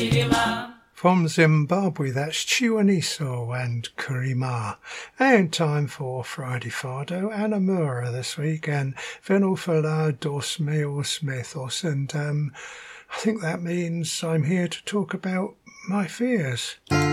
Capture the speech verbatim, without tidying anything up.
From Zimbabwe, that's Chiwaniso and Karima. And time for Friday Fado and Amura this week, and Venofala dos meus methos. And um, I think that means I'm here to talk about my fears.